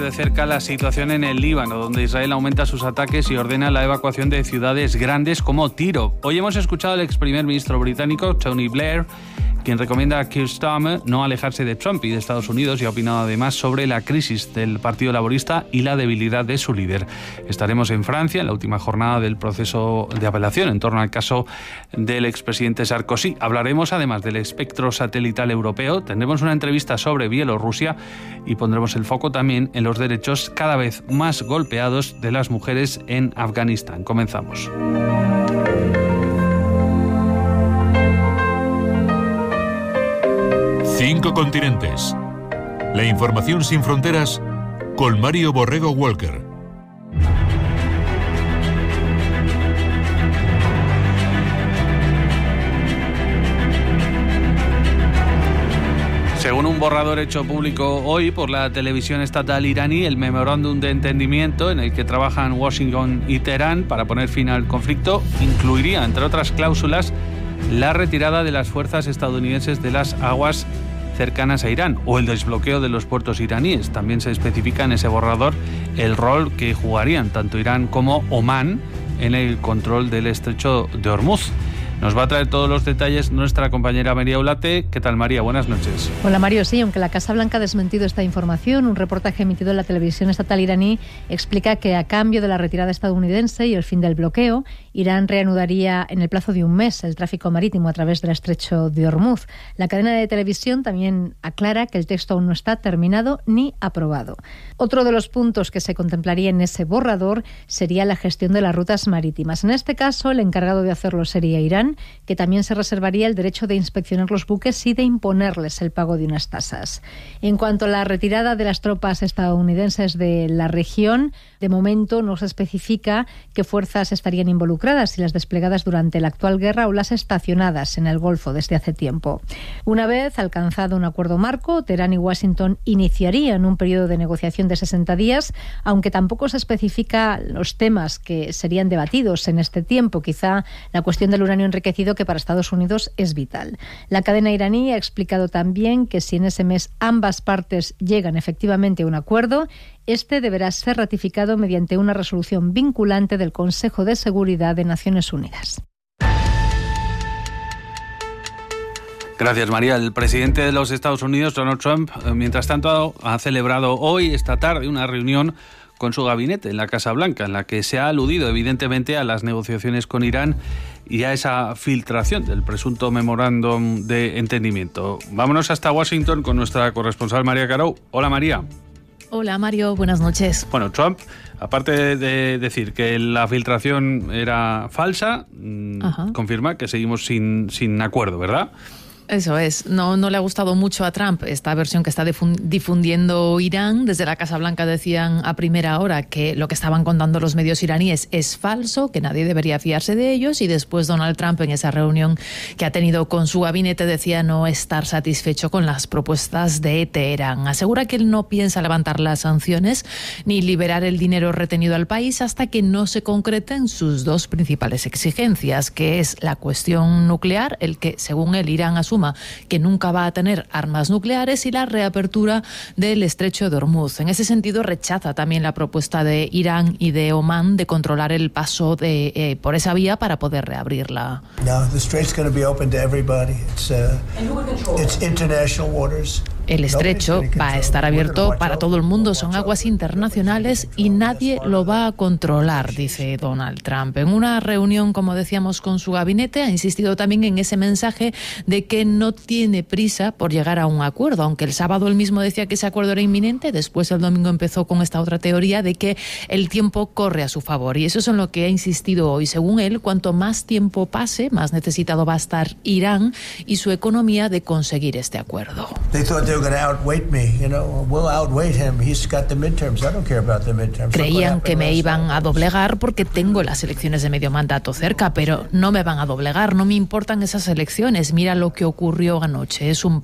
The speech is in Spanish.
De cerca la situación en el Líbano, donde Israel aumenta sus ataques y ordena la evacuación de ciudades grandes como Tiro. Hoy hemos escuchado al ex primer ministro británico, Tony Blair, quien recomienda a Keir Starmer no alejarse de Trump y de Estados Unidos, y ha opinado además sobre la crisis del Partido Laborista y la debilidad de su líder. Estaremos en Francia en la última jornada del proceso de apelación en torno al caso del expresidente Sarkozy. Hablaremos además del espectro satelital europeo, tendremos una entrevista sobre Bielorrusia y pondremos el foco también en los derechos cada vez más golpeados de las mujeres en Afganistán. Comenzamos. Cinco continentes. La información sin fronteras con Mario Borrego Walker. Según un borrador hecho público hoy por la televisión estatal iraní, el memorándum de entendimiento en el que trabajan Washington y Teherán para poner fin al conflicto incluiría, entre otras cláusulas, la retirada de las fuerzas estadounidenses de las aguas cercanas a Irán o el desbloqueo de los puertos iraníes. También se especifica en ese borrador el rol que jugarían tanto Irán como Omán en el control del estrecho de Hormuz. Nos va a traer todos los detalles nuestra compañera María Ulate. ¿Qué tal, María? Buenas noches. Hola, Mario. Sí, aunque la Casa Blanca ha desmentido esta información, un reportaje emitido en la televisión estatal iraní explica que a cambio de la retirada estadounidense y el fin del bloqueo, Irán reanudaría en el plazo de un mes el tráfico marítimo a través del estrecho de Hormuz. La cadena de televisión también aclara que el texto aún no está terminado ni aprobado. Otro de los puntos que se contemplaría en ese borrador sería la gestión de las rutas marítimas. En este caso, el encargado de hacerlo sería Irán, que también se reservaría el derecho de inspeccionar los buques y de imponerles el pago de unas tasas. En cuanto a la retirada de las tropas estadounidenses de la región, de momento no se especifica qué fuerzas estarían involucradas, si las desplegadas durante la actual guerra o las estacionadas en el Golfo desde hace tiempo. Una vez alcanzado un acuerdo marco, Teherán y Washington iniciarían un periodo de negociación de 60 días, aunque tampoco se especifica los temas que serían debatidos en este tiempo, quizá la cuestión del uranio enriquecido, que para Estados Unidos es vital. La cadena iraní ha explicado también que si en ese mes ambas partes llegan efectivamente a un acuerdo, este deberá ser ratificado mediante una resolución vinculante del Consejo de Seguridad de Naciones Unidas. Gracias, María. El presidente de los Estados Unidos, Donald Trump, mientras tanto, ha celebrado hoy, esta tarde, una reunión con su gabinete en la Casa Blanca, en la que se ha aludido evidentemente a las negociaciones con Irán y a esa filtración del presunto memorándum de entendimiento. Vámonos hasta Washington con nuestra corresponsal María Carou. Hola, María. Hola, Mario. Buenas noches. Bueno, Trump, aparte de decir que la filtración era falsa, confirma que seguimos sin acuerdo, ¿verdad? Eso es, no le ha gustado mucho a Trump esta versión que está difundiendo Irán. Desde la Casa Blanca decían a primera hora que lo que estaban contando los medios iraníes es falso, que nadie debería fiarse de ellos, y después Donald Trump, en esa reunión que ha tenido con su gabinete, decía no estar satisfecho con las propuestas de Teherán. Asegura que él no piensa levantar las sanciones ni liberar el dinero retenido al país hasta que no se concreten sus dos principales exigencias, que es la cuestión nuclear, el que, según él, Irán asume que nunca va a tener armas nucleares, y la reapertura del estrecho de Hormuz. En ese sentido, rechaza también la propuesta de Irán y de Omán de controlar el paso por esa vía para poder reabrirla. No, the strait's going to be open to everybody. It's international waters. El estrecho va a estar abierto para todo el mundo, son aguas internacionales y nadie lo va a controlar, dice Donald Trump. En una reunión, como decíamos, con su gabinete, ha insistido también en ese mensaje de que no tiene prisa por llegar a un acuerdo, aunque el sábado él mismo decía que ese acuerdo era inminente. Después el domingo empezó con esta otra teoría de que el tiempo corre a su favor, y eso es en lo que ha insistido hoy. Según él, cuanto más tiempo pase, más necesitado va a estar Irán y su economía de conseguir este acuerdo. Creían que me iban a doblegar porque tengo las elecciones de medio mandato cerca, pero no me van a doblegar, no me importan esas elecciones. Mira lo que ocurrió anoche, es un